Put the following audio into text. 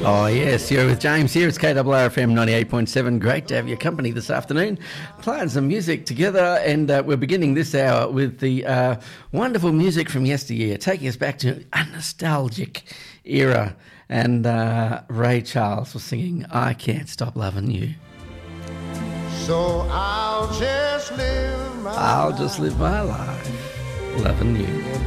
Oh, yes, you're with James here. It's KRRFM 98.7. Great to have your company this afternoon. Playing some music together, and we're beginning this hour with the wonderful music from yesteryear, taking us back to a nostalgic era. And Ray Charles was singing I Can't Stop Loving You. So I'll just live my life loving you.